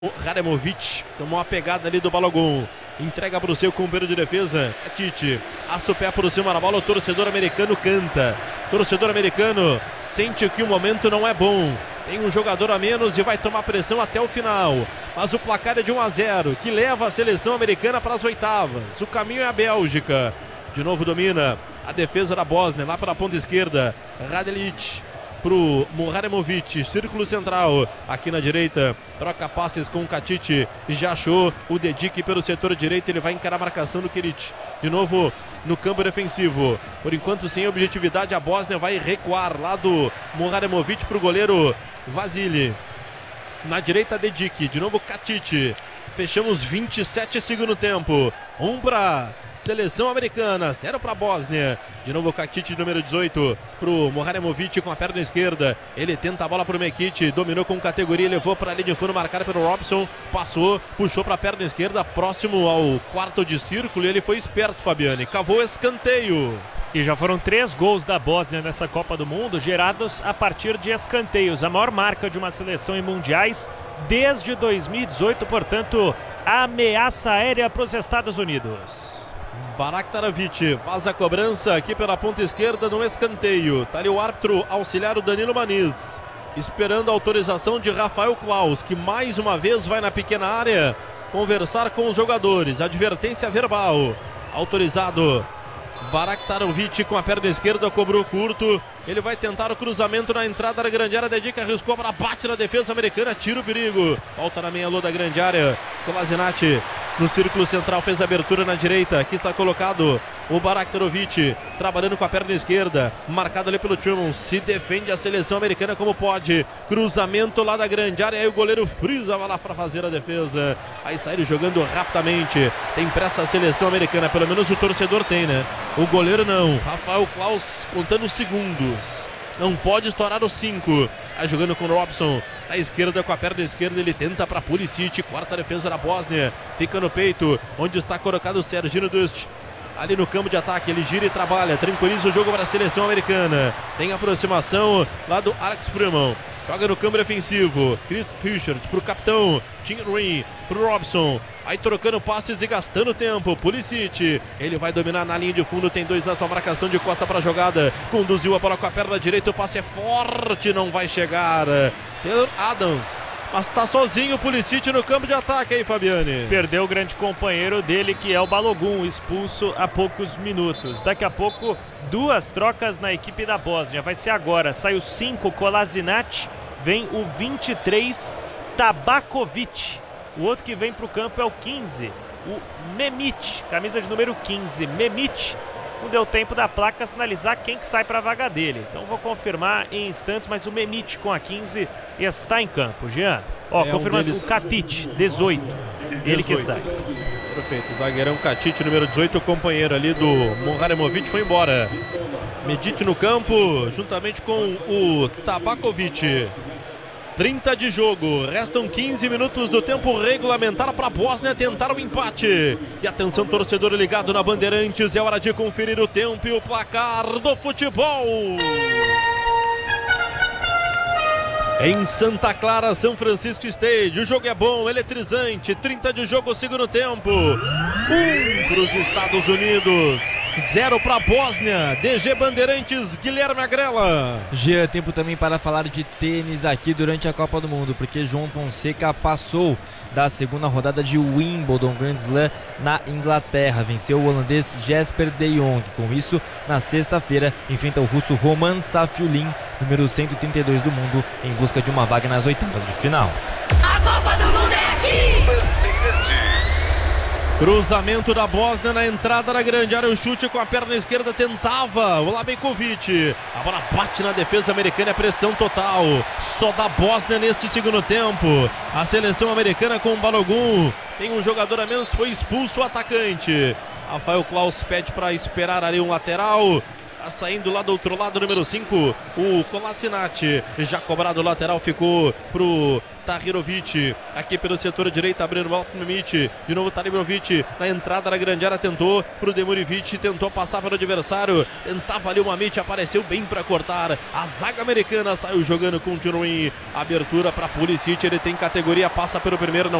O Rademovic tomou uma pegada ali do Balogun. Entrega para o seu companheiro de defesa, Tite. Assa o pé por cima da bola, o torcedor americano canta. Torcedor americano sente que o momento não é bom. Tem um jogador a menos e vai tomar pressão até o final. Mas o placar é de 1-0, que leva a seleção americana para as oitavas. O caminho é a Bélgica. De novo domina a defesa da Bósnia, lá pela ponta esquerda. Radelic pro Rademovic, círculo central, aqui na direita, troca passes com o Katic, já achou o Dedic pelo setor direito, ele vai encarar a marcação do Kiric, de novo no campo defensivo, por enquanto sem objetividade, a Bósnia vai recuar, lá do Rademovic pro goleiro Vasily, na direita Dedic, de novo Katic, fechamos 27 segundo tempo, 1 para seleção americana, 0 para a Bósnia. De novo o Katic, número 18, pro Rademovic com a perna esquerda. Ele tenta a bola pro Mekic, dominou com categoria, levou para a linha de fundo, marcada pelo Robson, passou, puxou para a perna esquerda, próximo ao quarto de círculo, e ele foi esperto, Fabiane, cavou escanteio. E já foram 3 gols da Bósnia nessa Copa do Mundo, gerados a partir de escanteios. A maior marca de uma seleção em mundiais desde 2018, portanto, ameaça aérea para os Estados Unidos. Baraktarovic faz a cobrança aqui pela ponta esquerda no escanteio. Tá ali o árbitro auxiliar, o Danilo Maniz, esperando a autorização de Rafael Klaus, que mais uma vez vai na pequena área conversar com os jogadores. Advertência verbal. Autorizado. Baraktarovic com a perna esquerda, cobrou curto. Ele vai tentar o cruzamento na entrada da grande área. Dedica, arriscou para bate na defesa americana, tira o perigo. Volta na meia-lua da grande área. Kolasinac no círculo central, fez a abertura na direita. Aqui está colocado o Baraktarovic, trabalhando com a perna esquerda, marcado ali pelo Truman. Se defende a seleção americana como pode. Cruzamento lá da grande área. Aí o goleiro frisa, vai lá para fazer a defesa. Aí sai jogando rapidamente. Tem pressa a seleção americana, pelo menos o torcedor tem, né? O goleiro não. Rafael Klaus contando segundos. Não pode estourar os 5. Aí jogando com o Robson. À esquerda, com a perna esquerda, ele tenta para Pulisic. Quarta defesa da Bósnia. Fica no peito, onde está colocado o Serginho Dust. Ali no campo de ataque, ele gira e trabalha. Tranquiliza o jogo para a seleção americana. Tem aproximação lá do Alex Pruman. Joga no campo defensivo. Chris Richard pro capitão Tim Green, pro Robson. Aí trocando passes e gastando tempo. Pulisic, ele vai dominar na linha de fundo. Tem 2 na sua marcação de costa para a jogada. Conduziu a bola com a perna direita. O passe é forte, não vai chegar. Taylor Adams. Mas tá sozinho o Pulisic no campo de ataque aí, Fabiane. Perdeu o grande companheiro dele, que é o Balogun, expulso há poucos minutos. Daqui a pouco, 2 trocas na equipe da Bósnia. Vai ser agora. Sai o 5, Kolasinac. Vem o 23, Tabakovic. O outro que vem para o campo é o 15, o Memic, camisa de número 15, Memic. Não deu tempo da placa sinalizar quem que sai para a vaga dele. Então vou confirmar em instantes, mas o Memic com a 15 está em campo. Jean, confirmando, o Katic, 18, ele que sai. Perfeito, o zagueirão Katic, número 18, o companheiro ali do Rademovic, foi embora. Medic no campo, juntamente com o Tabakovic. 30 de jogo, restam 15 minutos do tempo regulamentar para a Bósnia tentar o empate. E atenção, torcedor ligado na Bandeirantes, é hora de conferir o tempo e o placar do futebol. Em Santa Clara, São Francisco State, o jogo é bom, eletrizante, 30 de jogo, segundo tempo. 1 para os Estados Unidos, 0 para a Bósnia. DG Bandeirantes, Guilherme Agrela. Jean, tempo também para falar de tênis aqui durante a Copa do Mundo, porque João Fonseca passou da segunda rodada de Wimbledon Grand Slam na Inglaterra. Venceu o holandês Jesper de Jong. Com isso, na sexta-feira, enfrenta o russo Roman Safiullin, número 132 do mundo, em busca de uma vaga nas oitavas de final. A Copa do Mundo é aqui! Cruzamento da Bósnia na entrada da grande área, o chute com a perna esquerda, tentava o Labekovic. A bola bate na defesa americana, é pressão total. Só da Bósnia neste segundo tempo. A seleção americana com o Balogun. Tem um jogador a menos, foi expulso o atacante. Rafael Klaus pede para esperar ali um lateral. saindo lá do outro lado, número 5, o Kolasinac. Já cobrado o lateral, ficou pro Tahirovic. Aqui pelo setor direito, abrindo o alto limite. De novo Tahirovic na entrada da grande área, tentou pro Demurivic, tentou passar pelo adversário. Tentava ali uma Mitch, apareceu bem para cortar. A zaga americana saiu jogando com o tiro em abertura para Pulisic. Ele tem categoria, passa pelo primeiro, não